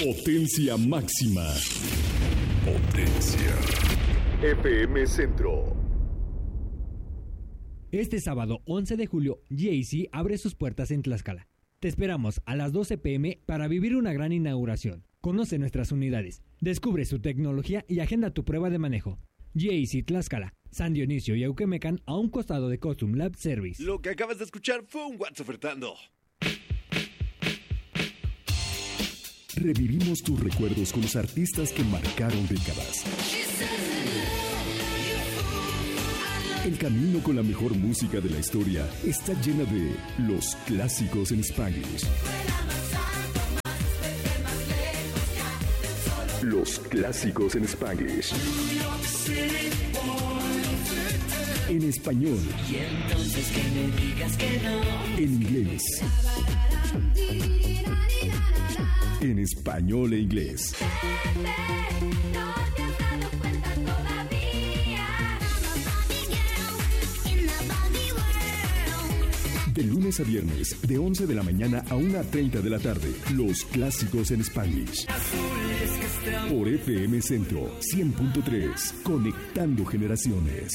Potencia máxima. Potencia. FM Centro. Este sábado 11 de julio, GAC abre sus puertas en Tlaxcala. Te esperamos a las 12 p.m. para vivir una gran inauguración. Conoce nuestras unidades, descubre su tecnología y agenda tu prueba de manejo. GAC Tlaxcala, San Dionisio y Auquemecan a un costado de Custom Lab Service. Lo que acabas de escuchar fue un WhatsApp ofertando. Revivimos tus recuerdos con los artistas que marcaron décadas. El camino con la mejor música de la historia está llena de los clásicos en Spanglish. Los clásicos en Spanglish. En español. Y entonces que me digas que no. En inglés. En español e inglés. De lunes a viernes, de 11 de la mañana a 1:30 de la tarde, los clásicos en Spanglish. Por FM Centro 100.3, conectando generaciones.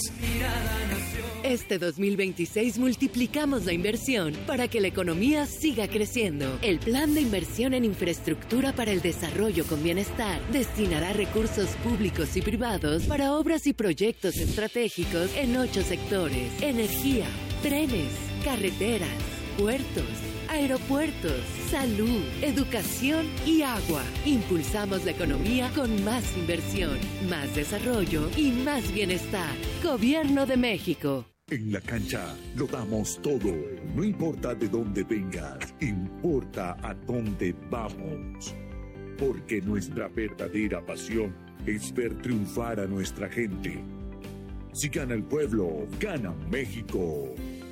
Este 2026 multiplicamos la inversión para que la economía siga creciendo. El Plan de Inversión en Infraestructura para el Desarrollo con Bienestar destinará recursos públicos y privados para obras y proyectos estratégicos en 8 sectores: energía, trenes, carreteras, puertos, aeropuertos, salud, educación y agua. Impulsamos la economía con más inversión, más desarrollo y más bienestar. Gobierno de México. En la cancha lo damos todo. No importa de dónde vengas, importa a dónde vamos. Porque nuestra verdadera pasión es ver triunfar a nuestra gente. Si gana el pueblo, gana México.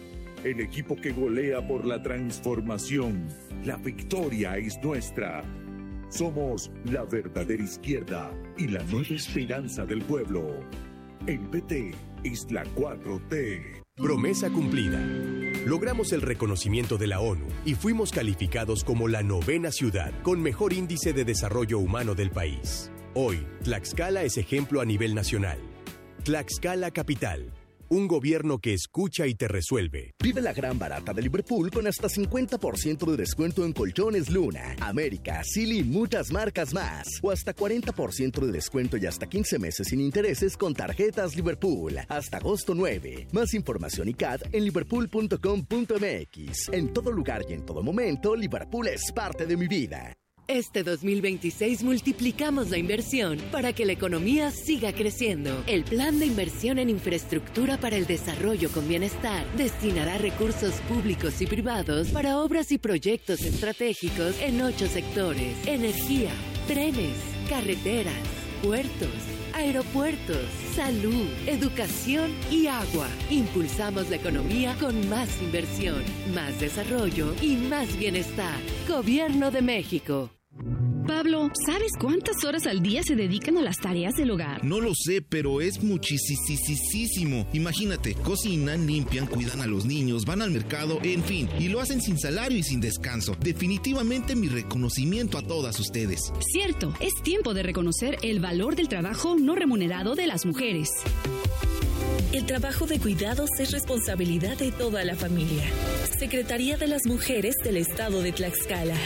El equipo que golea por la transformación. La victoria es nuestra. Somos la verdadera izquierda y la nueva esperanza del pueblo. El PT es la 4T. Promesa cumplida. Logramos el reconocimiento de la ONU y fuimos calificados como la 9ª ciudad con mejor índice de desarrollo humano del país. Hoy, Tlaxcala es ejemplo a nivel nacional. Tlaxcala Capital. Un gobierno que escucha y te resuelve. Vive la gran barata de Liverpool con hasta 50% de descuento en colchones Luna, América, Silly y muchas marcas más. O hasta 40% de descuento y hasta 15 meses sin intereses con tarjetas Liverpool. Hasta agosto 9. Más información y CAD en liverpool.com.mx. En todo lugar y en todo momento, Liverpool es parte de mi vida. Este 2026 multiplicamos la inversión para que la economía siga creciendo. El Plan de Inversión en Infraestructura para el Desarrollo con Bienestar destinará recursos públicos y privados para obras y proyectos estratégicos en 8 sectores: energía, trenes, carreteras, puertos, aeropuertos, salud, educación y agua. Impulsamos la economía con más inversión, más desarrollo y más bienestar. Gobierno de México. Pablo, ¿sabes cuántas horas al día se dedican a las tareas del hogar? No lo sé, pero es muchísimo. Imagínate, cocinan, limpian, cuidan a los niños, van al mercado, en fin, y lo hacen sin salario y sin descanso. Definitivamente mi reconocimiento a todas ustedes. Cierto, es tiempo de reconocer el valor del trabajo no remunerado de las mujeres. El trabajo de cuidados es responsabilidad de toda la familia. Secretaría de las Mujeres del Estado de Tlaxcala.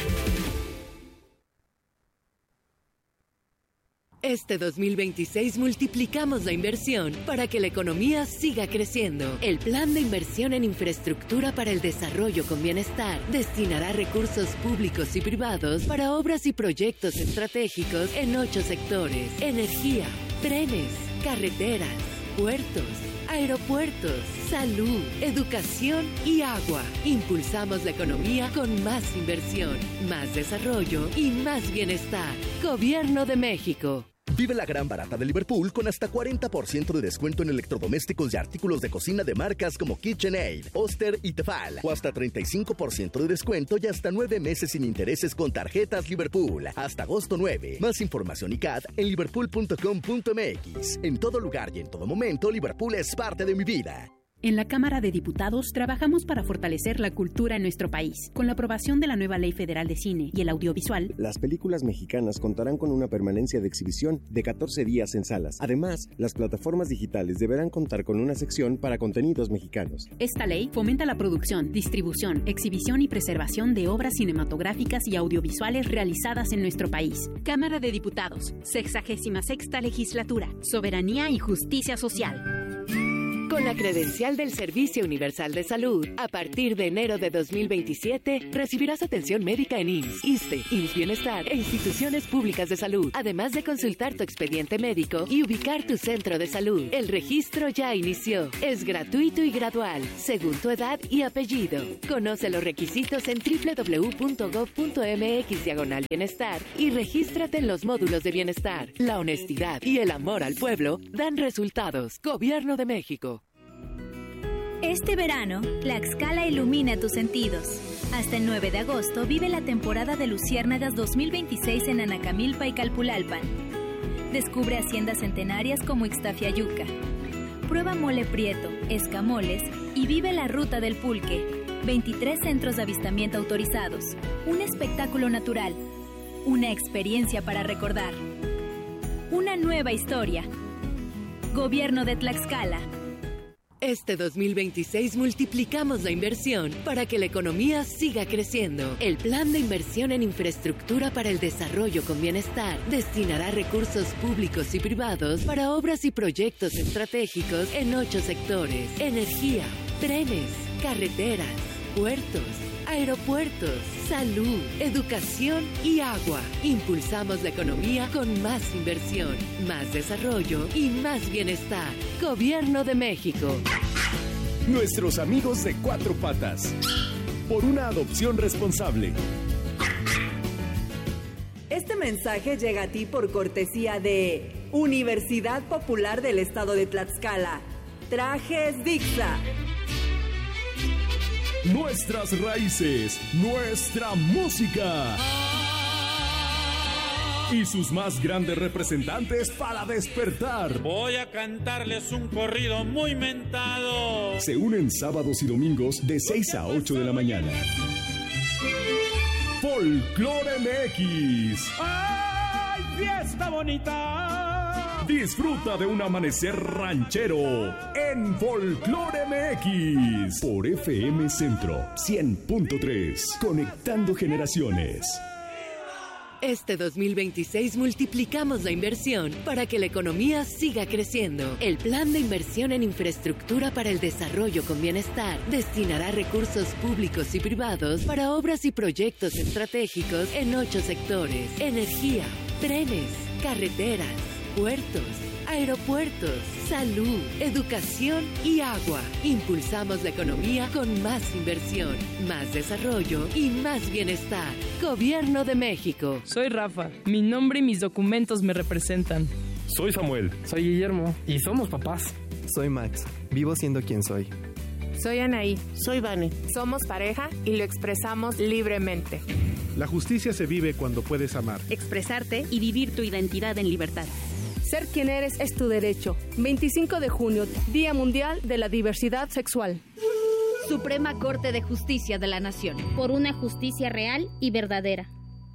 Este 2026 multiplicamos la inversión para que la economía siga creciendo. El Plan de Inversión en Infraestructura para el Desarrollo con Bienestar destinará recursos públicos y privados para obras y proyectos estratégicos en 8 sectores: energía, trenes, carreteras, puertos, aeropuertos, salud, educación y agua. Impulsamos la economía con más inversión, más desarrollo y más bienestar. Gobierno de México. Vive la gran barata de Liverpool con hasta 40% de descuento en electrodomésticos y artículos de cocina de marcas como KitchenAid, Oster y Tefal. O hasta 35% de descuento y hasta 9 meses sin intereses con tarjetas Liverpool. Hasta agosto 9. Más información y CAD en liverpool.com.mx. En todo lugar y en todo momento, Liverpool es parte de mi vida. En la Cámara de Diputados trabajamos para fortalecer la cultura en nuestro país. Con la aprobación de la nueva Ley Federal de Cine y el Audiovisual, las películas mexicanas contarán con una permanencia de exhibición de 14 días en salas. Además, las plataformas digitales deberán contar con una sección para contenidos mexicanos. Esta ley fomenta la producción, distribución, exhibición y preservación de obras cinematográficas y audiovisuales realizadas en nuestro país. Cámara de Diputados, 66ª Legislatura, Soberanía y Justicia Social. Con la credencial del Servicio Universal de Salud, a partir de enero de 2027, recibirás atención médica en IMSS, ISSSTE, IMSS Bienestar e instituciones públicas de salud, además de consultar tu expediente médico y ubicar tu centro de salud. El registro ya inició. Es gratuito y gradual, según tu edad y apellido. Conoce los requisitos en www.gov.mx/bienestar y regístrate en los módulos de bienestar. La honestidad y el amor al pueblo dan resultados. Gobierno de México. Este verano, Tlaxcala ilumina tus sentidos. Hasta el 9 de agosto vive la temporada de Luciérnagas 2026 en Anacamilpa y Calpulalpan. Descubre haciendas centenarias como Ixtafiayuca. Prueba mole prieto, escamoles y vive la ruta del pulque. 23 centros de avistamiento autorizados. Un espectáculo natural. Una experiencia para recordar. Una nueva historia. Gobierno de Tlaxcala. Este 2026 multiplicamos la inversión para que la economía siga creciendo. El Plan de Inversión en Infraestructura para el Desarrollo con Bienestar destinará recursos públicos y privados para obras y proyectos estratégicos en 8 sectores: energía, trenes, carreteras, puertos, aeropuertos, salud, educación y agua. Impulsamos la economía con más inversión, más desarrollo y más bienestar. Gobierno de México. Nuestros amigos de Cuatro Patas. Por una adopción responsable. Este mensaje llega a ti por cortesía de Universidad Popular del Estado de Tlaxcala. Trajes Dixa. Nuestras raíces, nuestra música y sus más grandes representantes para despertar. Voy a cantarles un corrido muy mentado. Se unen sábados y domingos de 6 a 8 de la mañana. Folclore MX. ¡Ay, fiesta bonita! Disfruta de un amanecer ranchero en Folclore MX por FM Centro 100.3, conectando generaciones. Este 2026 multiplicamos la inversión para que la economía siga creciendo. El Plan de Inversión en Infraestructura para el Desarrollo con Bienestar destinará recursos públicos y privados para obras y proyectos estratégicos en 8 sectores: energía, trenes, carreteras, puertos, aeropuertos, salud, educación y agua. Impulsamos la economía con más inversión, más desarrollo y más bienestar. Gobierno de México. Soy Rafa. Mi nombre y mis documentos me representan. Soy Samuel. Soy Guillermo. Y somos papás. Soy Max. Vivo siendo quien soy. Soy Anaí. Soy Vane. Somos pareja y lo expresamos libremente. La justicia se vive cuando puedes amar, expresarte y vivir tu identidad en libertad. Ser quien eres es tu derecho. 25 de junio, Día Mundial de la Diversidad Sexual. Suprema Corte de Justicia de la Nación. Por una justicia real y verdadera.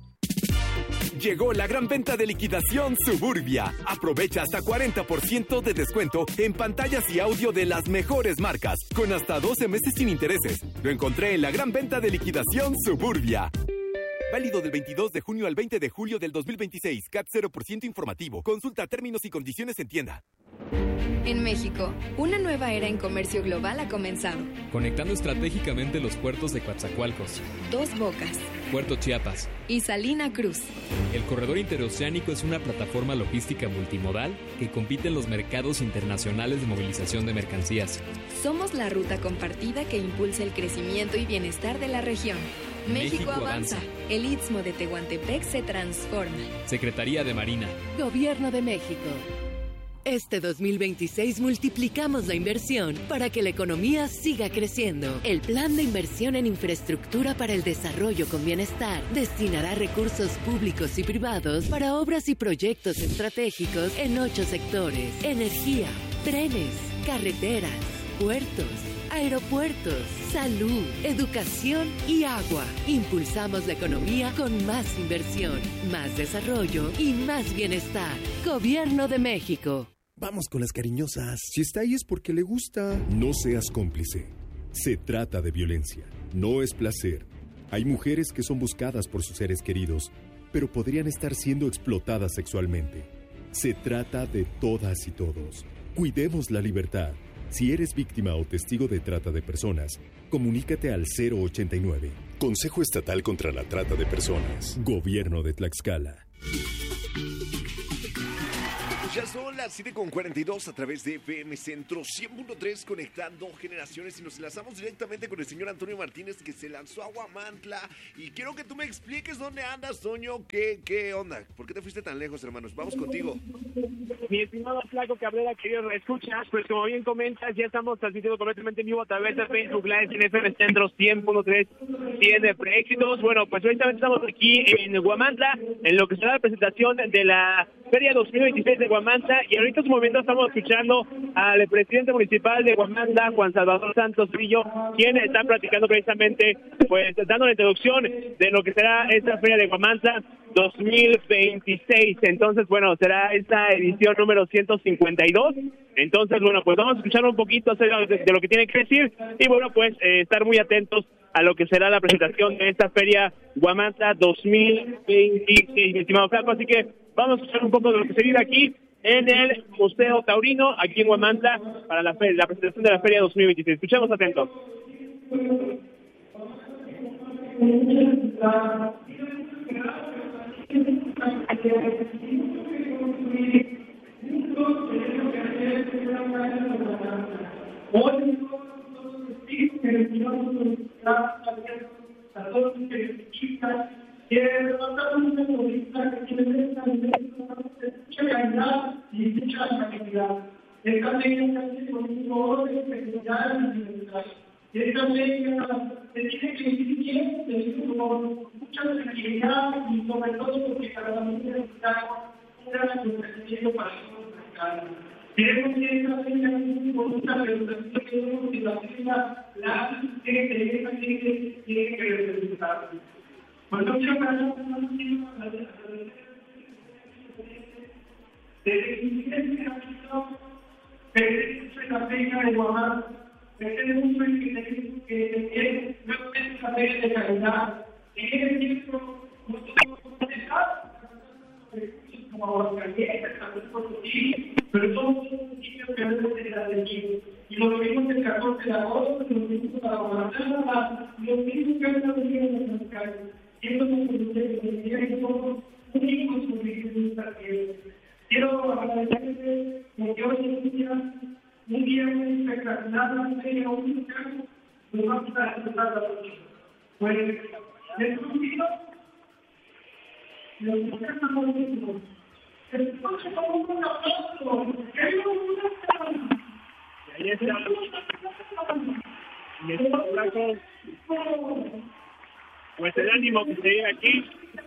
Llegó la gran venta de liquidación Suburbia. Aprovecha hasta 40% de descuento en pantallas y audio de las mejores marcas, con hasta 12 meses sin intereses. Lo encontré en la gran venta de liquidación Suburbia. Válido del 22 de junio al 20 de julio del 2026. CAT 0% informativo. Consulta términos y condiciones en tienda. En México, una nueva era en comercio global ha comenzado. Conectando estratégicamente los puertos de Coatzacoalcos, Dos Bocas, Puerto Chiapas y Salina Cruz. El corredor interoceánico es una plataforma logística multimodal que compite en los mercados internacionales de movilización de mercancías. Somos la ruta compartida que impulsa el crecimiento y bienestar de la región. México avanza. El Istmo de Tehuantepec se transforma. Secretaría de Marina. Gobierno de México. Este 2026 multiplicamos la inversión para que la economía siga creciendo. El Plan de Inversión en Infraestructura para el Desarrollo con Bienestar destinará recursos públicos y privados para obras y proyectos estratégicos en 8 sectores: energía, trenes, carreteras, puertos, aeropuertos, salud, educación y agua. Impulsamos la economía con más inversión, más desarrollo y más bienestar. Gobierno de México. Vamos con las cariñosas. Si está ahí es porque le gusta. No seas cómplice. Se trata de violencia. No es placer. Hay mujeres que son buscadas por sus seres queridos, pero podrían estar siendo explotadas sexualmente. Se trata de todas y todos. Cuidemos la libertad. Si eres víctima o testigo de trata de personas, comunícate al 089. Consejo Estatal contra la Trata de Personas. Gobierno de Tlaxcala. Ya son las 7:42 a través de FM Centro 100.3, conectando generaciones, y nos enlazamos directamente con el señor Antonio Martínez, que se lanzó a Huamantla. Y quiero que tú me expliques dónde andas, Toño. ¿Qué onda? ¿Por qué te fuiste tan lejos, hermanos? Vamos contigo. Mi estimado Flaco Cabrera, querido escuchas, pues como bien comentas, ya estamos transmitiendo completamente en vivo a través de Facebook Live en FM Centro 100.3, 100 de preéxitos. Bueno, pues ahorita estamos aquí en Huamantla, en lo que será la presentación de la Feria 2026 de Huamantla, y ahorita en su momento estamos escuchando al presidente municipal de Huamantla, Juan Salvador Santos Brillo, quien está platicando precisamente, pues dando la introducción de lo que será esta Feria de Huamantla 2026. Entonces, bueno, será esta edición número 152. Entonces, bueno, pues vamos a escuchar un poquito acerca de lo que tiene que decir, y bueno, pues estar muy atentos a lo que será la presentación de esta Feria Huamantla 2026, mi estimado Flaco. Así que vamos a escuchar un poco de lo que se vive aquí en el Museo Taurino, aquí en Huamantla, para la presentación de la Feria 2026. Escuchemos atentos. Pero son municipios que deben de la de y lo vimos el 14 de agosto, lo vimos para Guadalajara, lo mismo que han venido en las calles. Y estos son los que son únicos sobre esta tierra. Quiero agradecerles porque hoy es un día muy espectacular, una feria única, nos vamos a disfrutar a todos. Pues, les pido, los que estamos viendo, entonces vamos a un aplauso, ahí está. Y está Blanco. Pues el ánimo que se vive aquí.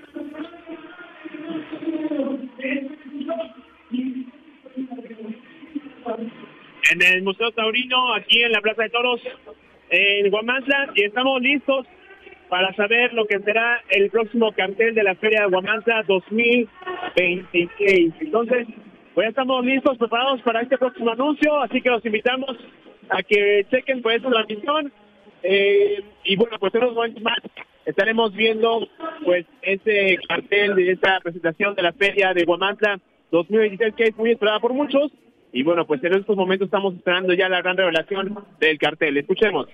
En el Museo Taurino, aquí en la Plaza de Toros, en Huamantla, y estamos listos para saber lo que será el próximo cartel de la Feria de Huamantla 2026. Entonces, pues ya estamos listos, preparados para este próximo anuncio, así que los invitamos a que chequen pues la transmisión. Y bueno, pues en unos momentos más estaremos viendo pues este cartel de esta presentación de la Feria de Huamantla 2026, que es muy esperada por muchos. Y bueno, pues en estos momentos estamos esperando ya la gran revelación del cartel. Escuchemos.